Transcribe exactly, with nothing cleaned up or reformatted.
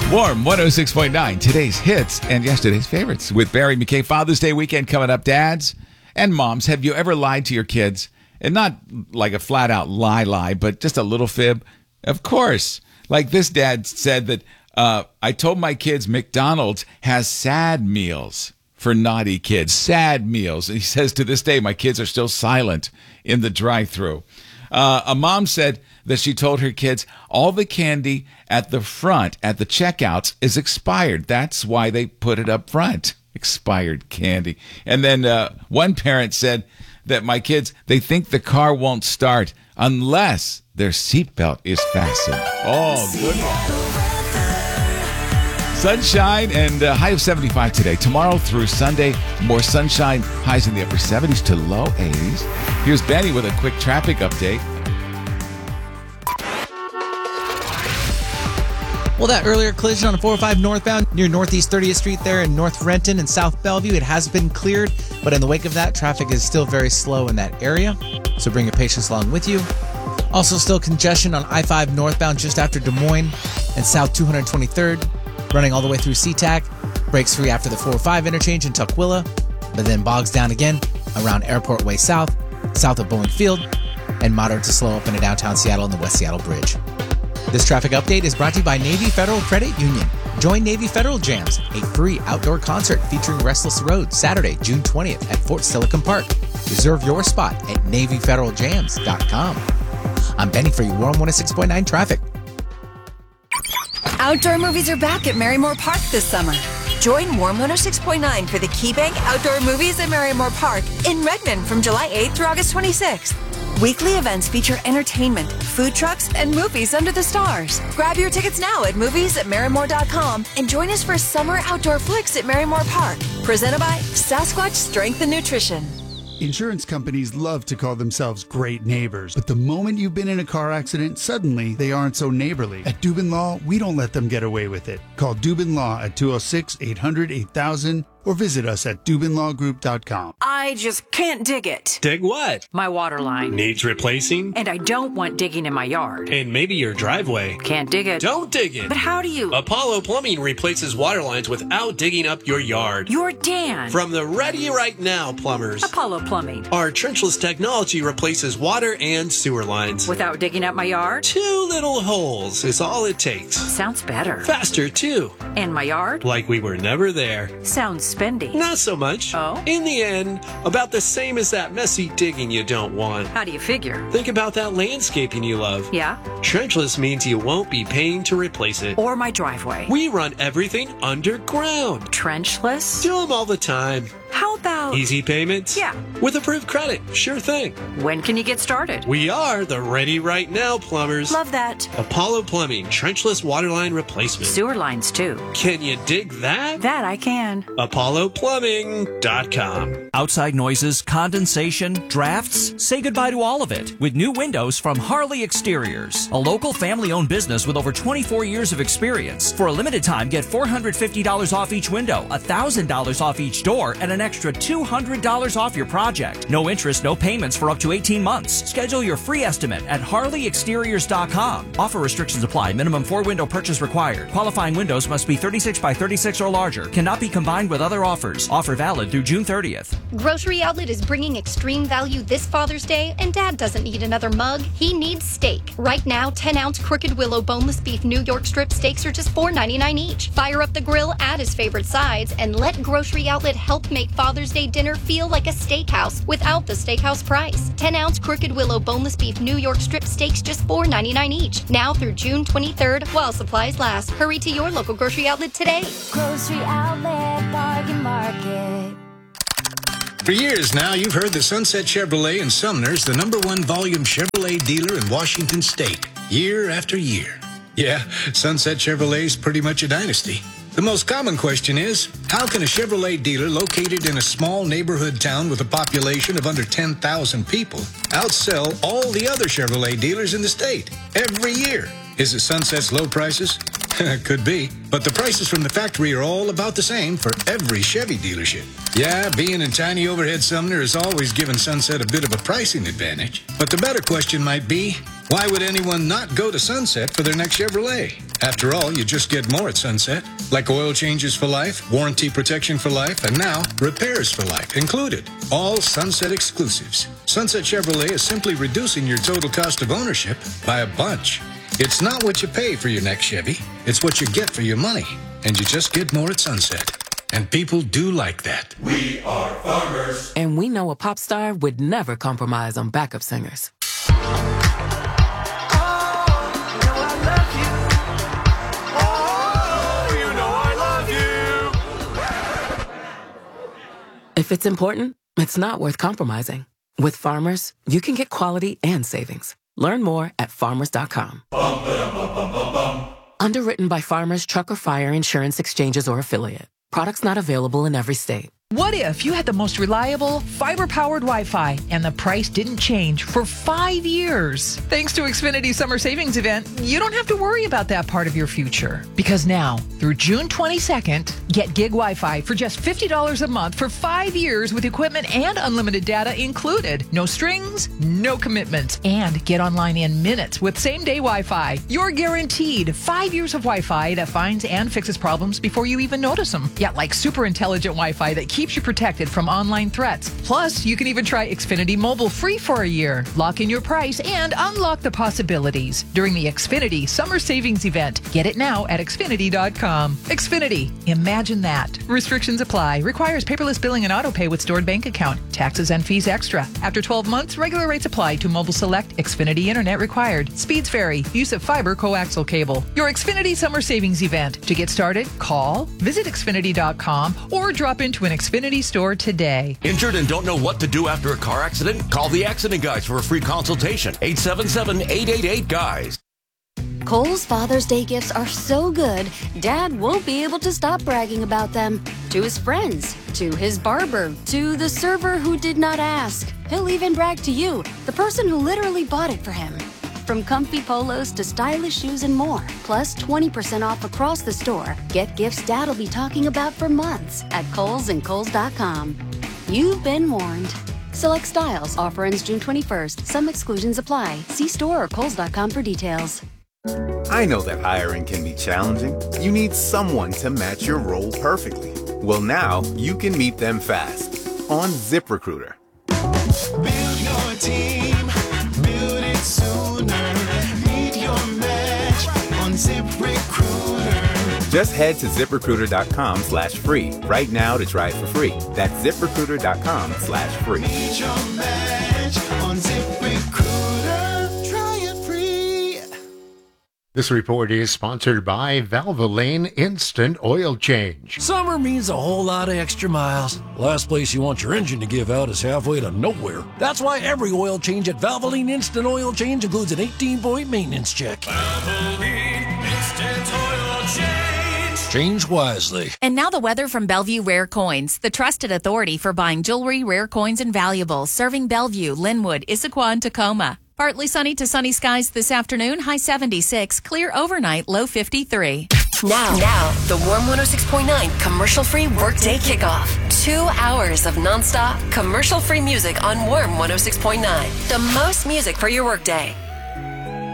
Warm one oh six point nine, today's hits and yesterday's favorites. With Barry McKay, Father's Day weekend coming up. Dads and moms, have you ever lied to your kids? And not like a flat out lie lie, but just a little fib? Of course. Like this dad said that, uh, I told my kids McDonald's has sad meals for naughty kids. Sad meals. And he says to this day, my kids are still silent in the drive-thru. Uh, a mom said that she told her kids all the candy at the front, at the checkouts, is expired. That's why they put it up front. Expired candy. And then uh, one parent said that my kids, they think the car won't start unless their seatbelt is fastened. Oh, good one. Sunshine and a high of seventy-five today. Tomorrow through Sunday, more sunshine, highs in the upper seventies to low eighties. Here's Benny with a quick traffic update. Well, that earlier collision on four oh five northbound near Northeast thirtieth Street there in North Renton and South Bellevue, it has been cleared, but in the wake of that, traffic is still very slow in that area, so bring your patience along with you. Also still congestion on I five northbound just after Des Moines and South two hundred twenty-third, running all the way through SeaTac, breaks free after the four oh five interchange in Tukwila, but then bogs down again around Airport Way South, south of Bowling Field, and moderate to slow up into downtown Seattle on the West Seattle Bridge. This traffic update is brought to you by Navy Federal Credit Union. Join Navy Federal Jams, a free outdoor concert featuring Restless Road, Saturday, June twentieth at Fort Silicon Park. Reserve your spot at navy federal jams dot com. I'm Benny for your Warm one oh six point nine traffic. Outdoor movies are back at Merrymore Park this summer. Join Warm one oh six point nine for the KeyBank Outdoor Movies at Merrymore Park in Redmond from July eighth through August twenty-sixth. Weekly events feature entertainment, food trucks, and movies under the stars. Grab your tickets now at movies at merrymore dot com and join us for summer outdoor flicks at Merrymore Park. Presented by Sasquatch Strength and Nutrition. Insurance companies love to call themselves great neighbors, but the moment you've been in a car accident, suddenly they aren't so neighborly. At Dubin Law, we don't let them get away with it. Call Dubin Law at two oh six, eight hundred, eight thousand or visit us at dubin law group dot com. I just can't dig it. Dig what? My water line. Needs replacing? And I don't want digging in my yard. And maybe your driveway. Can't dig it. Don't dig it. But how do you? Apollo Plumbing replaces water lines without digging up your yard. You're Dan. From the Ready Right Now plumbers. Apollo Plumbing. Our trenchless technology replaces water and sewer lines. Without digging up my yard? Two little holes is all it takes. Sounds better. Faster, too. And my yard? Like we were never there. Sounds spendy. Not so much. Oh? In the end, about the same as that messy digging you don't want. How do you figure? Think about that landscaping you love. Yeah? Trenchless means you won't be paying to replace it. Or my driveway. We run everything underground. Trenchless? Do them all the time. How about... Easy payments? Yeah. With approved credit. Sure thing. When can you get started? We are the Ready Right Now plumbers. Love that. Apollo Plumbing, trenchless waterline replacement. Sewer lines, too. Can you dig that? That I can. apollo plumbing dot com. Outside noises, condensation, drafts? Say goodbye to all of it with new windows from Harley Exteriors, a local family-owned business with over twenty-four years of experience. For a limited time, get four hundred fifty dollars off each window, one thousand dollars off each door, and an extra two hundred dollars off your project. No interest, no payments for up to eighteen months. Schedule your free estimate at harley exteriors dot com. Offer restrictions apply. Minimum four-window purchase required. Qualifying windows must be thirty-six by thirty-six or larger. Cannot be combined with other offers. Offer valid through June thirtieth. Grocery Outlet is bringing extreme value this Father's Day, and Dad doesn't need another mug. He needs steak. Right now, ten ounce Crooked Willow boneless beef New York strip steaks are just four ninety-nine each. Fire up the grill, add his favorite sides, and let Grocery Outlet help make Father's Day dinner feel like a steakhouse without the steakhouse price. ten ounce Crooked Willow boneless beef New York strip steaks just four ninety-nine each. Now through June twenty-third while supplies last. Hurry to your local grocery outlet today. Grocery Outlet Bargain Market. For years now, you've heard that Sunset Chevrolet in Sumner is the number one volume Chevrolet dealer in Washington State, year after year. Yeah, Sunset Chevrolet's pretty much a dynasty. The most common question is, how can a Chevrolet dealer located in a small neighborhood town with a population of under ten thousand people outsell all the other Chevrolet dealers in the state every year? Is it Sunset's low prices? Could be, but the prices from the factory are all about the same for every Chevy dealership. Yeah, being in tiny overhead Sumner has always given Sunset a bit of a pricing advantage. But the better question might be, Why would anyone not go to Sunset for their next Chevrolet? After all, you just get more at Sunset, like oil changes for life, warranty protection for life, and now repairs for life included. All Sunset exclusives. Sunset Chevrolet is simply reducing your total cost of ownership by a bunch. It's not what you pay for your next Chevy, it's what you get for your money. And you just get more at Sunset. And people do like that. We are farmers. And we know a pop star would never compromise on backup singers. If it's important, it's not worth compromising. With Farmers, you can get quality and savings. Learn more at farmers dot com. Bum, ba-dum, bum, bum, bum, bum. Underwritten by Farmers Truck or Fire Insurance Exchanges or Affiliate. Products not available in every state. What if you had the most reliable, fiber-powered Wi-Fi and the price didn't change for five years? Thanks to Xfinity's Summer Savings Event, you don't have to worry about that part of your future. Because now, through June twenty-second, get gig Wi-Fi for just fifty dollars a month for five years with equipment and unlimited data included. No strings, no commitments, and get online in minutes with same-day Wi-Fi. You're guaranteed five years of Wi-Fi that finds and fixes problems before you even notice them. Yeah, like super intelligent Wi-Fi that keeps you protected from online threats. Plus, you can even try Xfinity Mobile free for a year. Lock in your price and unlock the possibilities during the Xfinity Summer Savings Event. Get it now at Xfinity dot com. Xfinity. Imagine that. Restrictions apply. Requires paperless billing and auto pay with stored bank account. Taxes and fees extra. After twelve months, regular rates apply to Mobile Select. Xfinity Internet required. Speeds vary. Use of fiber coaxial cable. Your Xfinity Summer Savings Event. To get started, call, visit Xfinity dot com, or drop into an Xfinity store today. Injured and don't know what to do after a car accident? Call the Accident Guys for a free consultation. eight seven seven, eight eight eight, GUYS. Kohl's Father's Day gifts are so good, Dad won't be able to stop bragging about them. To his friends, to his barber, to the server who did not ask. He'll even brag to you, the person who literally bought it for him. From comfy polos to stylish shoes and more, plus twenty percent off across the store. Get gifts Dad'll be talking about for months at Kohl's and Kohl's dot com. You've been warned. Select styles. Offer ends June twenty-first. Some exclusions apply. See store or Kohl's dot com for details. I know that hiring can be challenging. You need someone to match your role perfectly. Well, now you can meet them fast on ZipRecruiter. Build your team. Build it sooner. Meet your match on ZipRecruiter. Just head to ZipRecruiter dot com slash free right now to try it for free. That's ZipRecruiter dot com slash free. Meet your match on ZipRecruiter. Try it free. This report is sponsored by Valvoline Instant Oil Change. Summer means a whole lot of extra miles. Last place you want your engine to give out is halfway to nowhere. That's why every oil change at Valvoline Instant Oil Change includes an eighteen-point maintenance check. Valvoline Instant Oil Change. Change wisely. And now the weather from Bellevue Rare Coins, the trusted authority for buying jewelry, rare coins, and valuables, serving Bellevue, Linwood, Issaquah, and Tacoma. Partly sunny to sunny skies this afternoon, high seventy-six, clear overnight, low fifty-three. Now, now, the Warm one oh six point nine commercial-free workday kickoff. Two hours of nonstop, commercial-free music on Warm one oh six point nine. The most music for your workday.